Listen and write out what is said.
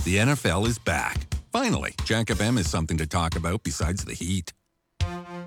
The NFL is back. Finally, Jack FM is something to talk about besides the heat.